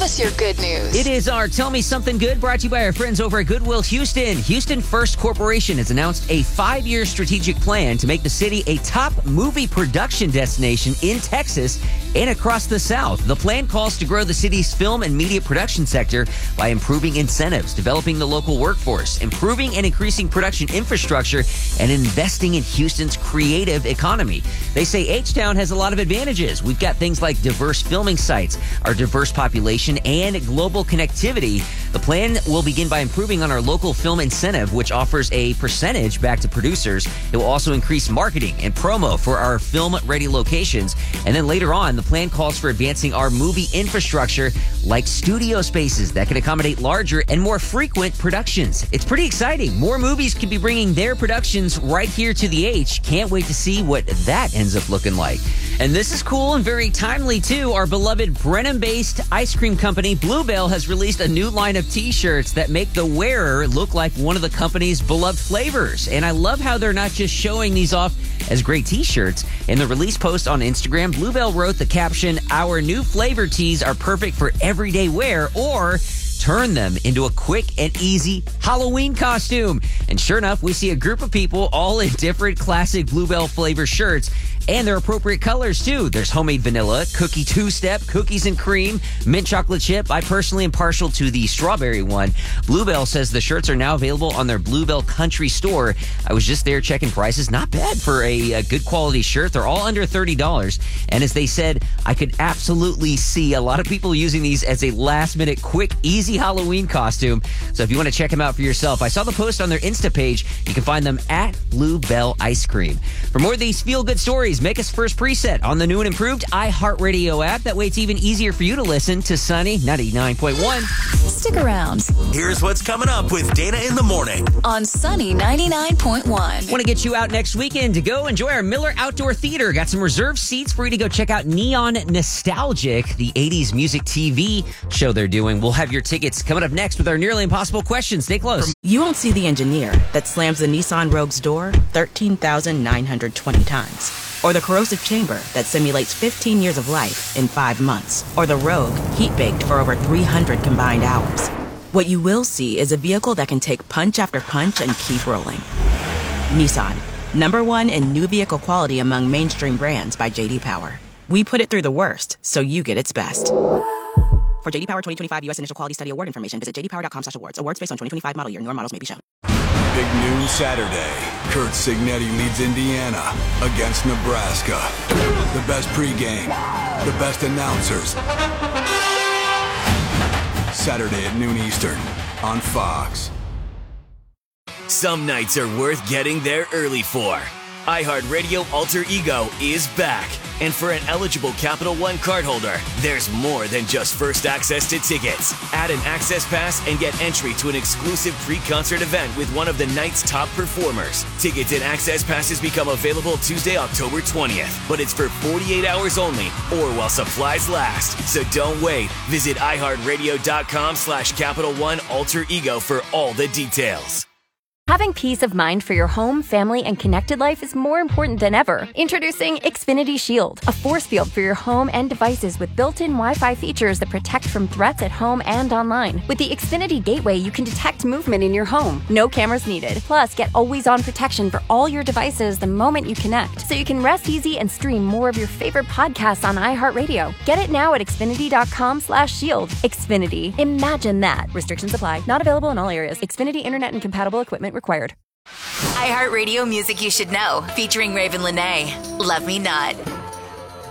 us your good news. It is our Tell Me Something Good, brought to you by our friends over at Goodwill Houston. Houston First Corporation has announced a 5-year strategic plan to make the city a top movie production destination in Texas and across the South. The plan calls to grow the city's film and media production sector by improving incentives, developing the local workforce, improving and increasing production infrastructure, and investing in Houston's creative economy. They say H-Town has a lot of advantages. We've got things like diverse filming sites, our diverse population, and global connectivity. The plan will begin by improving on our local film incentive, which offers a percentage back to producers. It will also increase marketing and promo for our film-ready locations. And then later on, the plan calls for advancing our movie infrastructure like studio spaces that can accommodate larger and more frequent productions. It's pretty exciting. More movies can be bringing their productions right here to the H. Can't wait to see what that ends up looking like. And this is cool and very timely, too. Our beloved Brenham-based ice cream company, Bluebell, has released a new line of T-shirts that make the wearer look like one of the company's beloved flavors. And I love how they're not just showing these off as great T-shirts. In the release post on Instagram, Bluebell wrote the caption, "Our new flavor tees are perfect for everyday wear," or turn them into a quick and easy Halloween costume. And sure enough, we see a group of people all in different classic Bluebell flavor shirts. And they're appropriate colors, too. There's homemade vanilla, cookie two-step, cookies and cream, mint chocolate chip. I personally am partial to the strawberry one. Bluebell says the shirts are now available on their Bluebell Country store. I was just there checking prices. Not bad for a good quality shirt. They're all under $30. And as they said, I could absolutely see a lot of people using these as a last-minute, quick, easy Halloween costume. So if you want to check them out for yourself, I saw the post on their Insta page. You can find them at Bluebell Ice Cream. For more of these feel-good stories, make us first preset on the new and improved iHeartRadio app. That way it's even easier for you to listen to Sunny 99.1. Stick around. Here's what's coming up with Dana in the morning On Sunny 99.1. Want to get you out next weekend to go enjoy our Miller Outdoor Theater. Got some reserved seats for you to go check out Neon Nostalgic, the 80s music TV show they're doing. We'll have your tickets coming up next with our Nearly Impossible questions. Stay close. You won't see the engineer that slams the Nissan Rogue's door 13,920 times. Or the corrosive chamber that simulates 15 years of life in 5 months. Or the Rogue heat-baked for over 300 combined hours. What you will see is a vehicle that can take punch after punch and keep rolling. Nissan, #1 in new vehicle quality among mainstream brands by J.D. Power. We put it through the worst, so you get its best. For J.D. Power 2025 U.S. Initial Quality Study Award information, visit jdpower.com/awards. Awards based on 2025 model year. Newer models may be shown. Big noon Saturday. Kurt Signetti leads Indiana against Nebraska. The best pregame, the best announcers. Saturday at noon Eastern on Fox. Some nights are worth getting there early for. iHeartRadio Alter Ego is back. And for an eligible Capital One cardholder, there's more than just first access to tickets. Add an access pass and get entry to an exclusive pre-concert event with one of the night's top performers. Tickets and access passes become available Tuesday, October 20th. But it's for 48 hours only or while supplies last. So don't wait. Visit iHeartRadio.com/Capital One Alter Ego for all the details. Having peace of mind for your home, family, and connected life is more important than ever. Introducing Xfinity Shield, a force field for your home and devices with built-in Wi-Fi features that protect from threats at home and online. With the Xfinity Gateway, you can detect movement in your home. No cameras needed. Plus, get always-on protection for all your devices the moment you connect, so you can rest easy and stream more of your favorite podcasts on iHeartRadio. Get it now at Xfinity.com/shield. Xfinity. Imagine that. Restrictions apply. Not available in all areas. Xfinity Internet and compatible equipment required. iHeartRadio music you should know, featuring Raven Lenae. Love Me Not.